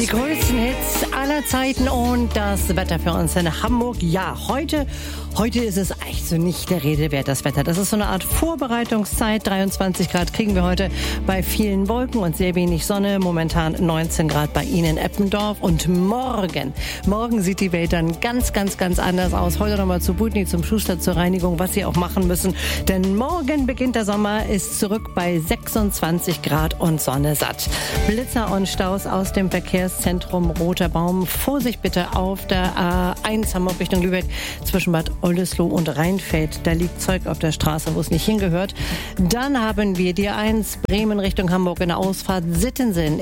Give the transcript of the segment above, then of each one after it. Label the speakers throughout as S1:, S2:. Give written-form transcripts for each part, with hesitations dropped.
S1: Die größten Hits aller Zeiten und das Wetter für uns in Hamburg. Ja, heute ist es echt so nicht der Rede wert, das Wetter. Das ist so eine Art Vorbereitungszeit. 23 Grad kriegen wir heute bei vielen Wolken und sehr wenig Sonne. Momentan 19 Grad bei Ihnen in Eppendorf. Und morgen sieht die Welt dann ganz anders aus. Heute nochmal zu Budni, zum Schuster, zur Reinigung, was Sie auch machen müssen. Denn morgen beginnt der Sommer, ist zurück bei 26 Grad und Sonne satt. Blitzer und Staus aus dem Verkehrszentrum Roter Baum. Vorsicht bitte auf der A1 Hamburg Richtung Lübeck zwischen Bad Oldesloe und Rheinfeld. Da liegt Zeug auf der Straße, wo es nicht hingehört. Dann haben wir die A1 Bremen Richtung Hamburg in der Ausfahrt Sittensen.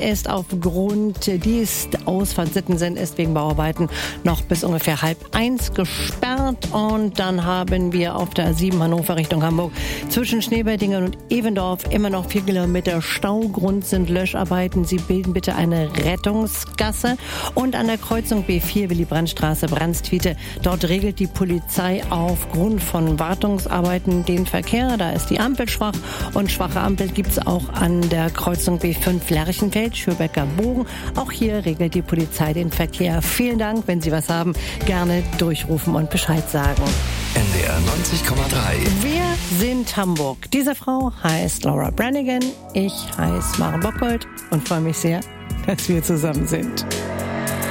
S1: Ausfahrt Sittensen ist wegen Bauarbeiten noch bis ungefähr 12:30 gesperrt. Und dann haben wir auf der A7 Hannover Richtung Hamburg zwischen Schneeberdingen und Evendorf immer noch 4 Kilometer Stau. Grund sind Löscharbeiten. Sie bilden bitte eine Rettungsgasse. Und an der Kreuzung B4 Willy-Brandt-Straße Brandstwiete. Dort regelt die Polizei aufgrund von Wartungsarbeiten den Verkehr. Da ist die Ampel schwach und schwache Ampel gibt es auch an der Kreuzung B5 Lerchenfeld, Schöbecker Bogen. Auch hier regelt die Polizei den Verkehr. Vielen Dank. Wenn Sie was haben, gerne durchrufen und Bescheid sagen.
S2: NDR 90,3.
S1: Wir sind Hamburg. Diese Frau heißt Laura Branigan. Ich heiße Maren Bockgold und freue mich sehr, dass wir zusammen sind.